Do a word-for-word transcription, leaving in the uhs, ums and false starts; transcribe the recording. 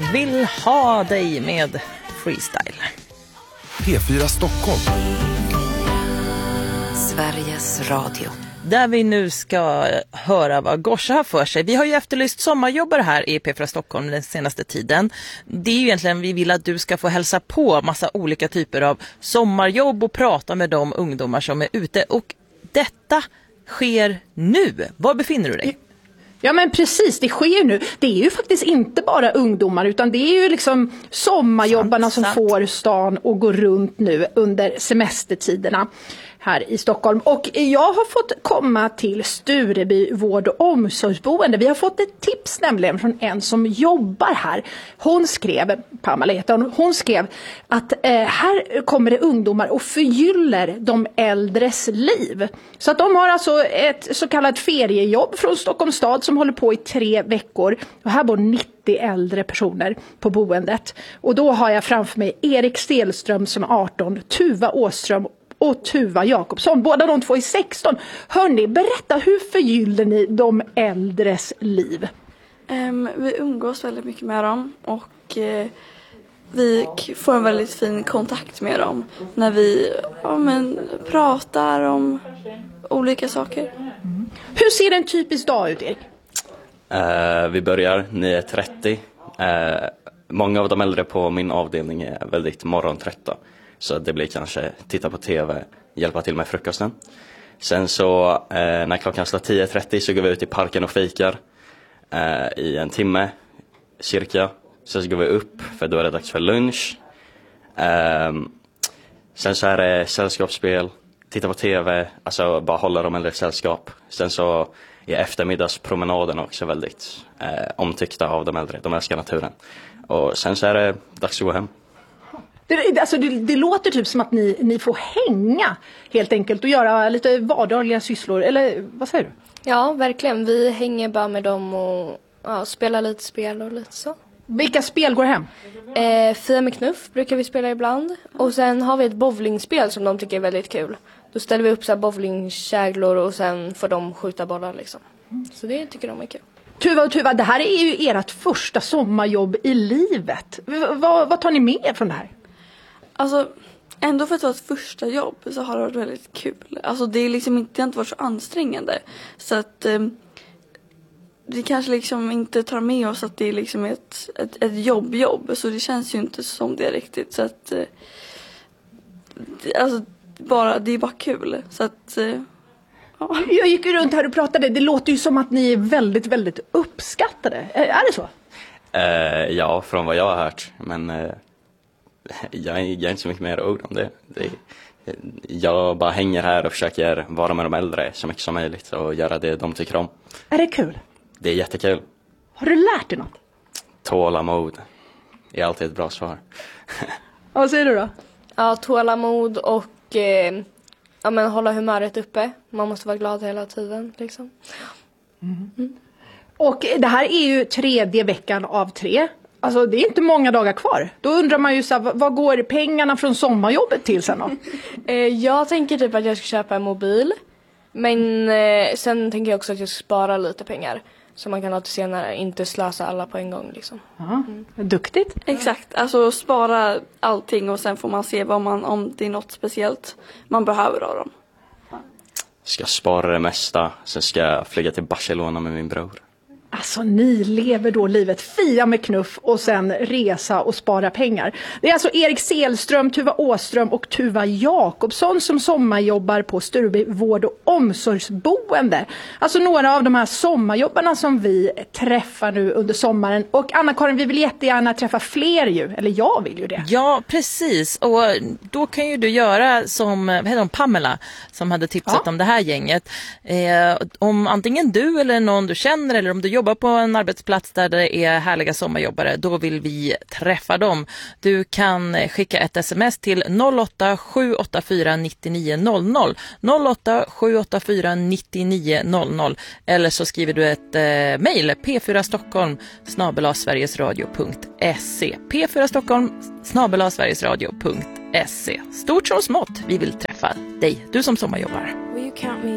Vill ha dig med Freestyle. P fyra Stockholm. Sveriges Radio. Där vi nu ska höra vad Gorsa har för sig. Vi har ju efterlyst sommarjobbare här i P fyra Stockholm den senaste tiden. Det är ju egentligen, vi vill att du ska få hälsa på massa olika typer av sommarjobb och prata med de ungdomar som är ute. Och detta sker nu. Var befinner du dig? Ja men precis, det sker ju nu. Det är ju faktiskt inte bara ungdomar utan det är ju liksom sommarjobbarna sant, som sant. får stan att gå runt nu under semestertiderna här i Stockholm. Och jag har fått komma till Stureby vård- och omsorgsboende. Vi har fått ett tips nämligen från en som jobbar här. Hon skrev, Pamela heter hon, hon skrev att eh, här kommer det ungdomar och förgyller de äldres liv. Så att de har alltså ett så kallat feriejobb från Stockholms stad som håller på i tre veckor. Och här bor nittio äldre personer på boendet. Och då har jag framför mig Erik Stelström som är arton, Tuva Åström och Tuva Jakobsson. Båda de två är sexton. Hörrni, berätta, hur förgyller ni de äldres liv? Um, vi umgås väldigt mycket med dem och uh, vi får en väldigt fin kontakt med dem när vi ja, men, pratar om olika saker. Mm. Hur ser en typisk dag ut, Erik? Uh, vi börjar nio trettio. Uh, många av de äldre på min avdelning är väldigt morgontrötta. Så det blir kanske titta på tv, hjälpa till med frukosten. Sen så eh, när klockan slår tio trettio så går vi ut i parken och fikar eh, i en timme cirka. Sen så går vi upp för då är det dags för lunch. Eh, sen så är det sällskapsspel, titta på tv, alltså bara hålla dem äldre sällskap. Sen så är eftermiddagspromenaden också väldigt eh, omtyckta av de äldre, de älskar naturen. Och sen så är det dags att gå hem. Det, alltså det, det låter typ som att ni, ni får hänga helt enkelt och göra lite vardagliga sysslor, eller vad säger du? Ja, verkligen. Vi hänger bara med dem och ja, spelar lite spel och lite så. Vilka spel går hem? Eh, Fia med knuff brukar vi spela ibland. Och sen har vi ett bowlingspel som de tycker är väldigt kul. Då ställer vi upp så här bowlingkäglor och sen får de skjuta bollar liksom. Så det tycker de är kul. Tuva och Tuva, det här är ju ert första sommarjobb i livet. V- vad, vad tar ni med från det här? Alltså, ändå för att vara ett första jobb så har det varit väldigt kul. Alltså det är liksom inte, det har inte varit så ansträngande. Så att eh, vi kanske liksom inte tar med oss att det är liksom ett, ett, ett jobb-jobb. Så det känns ju inte som det riktigt. Så att eh, det, alltså, bara, det är bara kul. Så att... Eh, ja. Jag gick ju runt här och pratade. Det låter ju som att ni är väldigt, väldigt uppskattade. Är, är det så? Eh, ja, från vad jag har hört. Men... Eh... Jag är inte så mycket mer ord om det. det. Jag bara hänger här och försöker vara med de äldre så mycket som möjligt och göra det de tycker om. Är det kul? Det är jättekul. Har du lärt dig något? Tålamod är alltid ett bra svar. Vad säger du då? Ja, tålamod och eh, ja, men hålla humöret uppe. Man måste vara glad hela tiden liksom. Mm. Mm. Och det här är ju tredje veckan av tre. Alltså det är inte många dagar kvar. Då undrar man ju så här, vad går pengarna från sommarjobbet till sen då? eh, jag tänker typ att jag ska köpa en mobil. Men eh, sen tänker jag också att jag ska spara lite pengar. Så man kan ha till senare, inte slösa alla på en gång liksom. Ja, mm. Duktigt. Exakt, alltså spara allting och sen får man se vad man, om det är något speciellt man behöver av dem. Ska spara det mesta, sen ska jag flyga till Barcelona med min bror. Alltså ni lever då livet fia med knuff och sen resa och spara pengar. Det är alltså Erik Stelström, Tuva Åström och Tuva Jakobsson som sommarjobbar på Stureby vård- och omsorgsboende. Alltså några av de här sommarjobbarna som vi träffar nu under sommaren. Och Anna-Karin, vi vill jättegärna träffa fler ju, eller jag vill ju det. Ja, precis. Och då kan ju du göra som, vad heter hon, Pamela som hade tipsat ja. om det här gänget. Eh, om antingen du eller någon du känner eller om du jobbar på en arbetsplats där det är härliga sommarjobbare, då vill vi träffa dem. Du kan skicka ett sms till noll åtta sju åtta fyra nio nio noll noll noll åtta sju åtta fyra nio nio noll noll eller så skriver du ett eh, mejl p fyra stockholm snabel-a sverigesradio punkt se p fyra stockholm snabel-a sverigesradio punkt se. Stort som smått, vi vill träffa dig, du som sommarjobbar.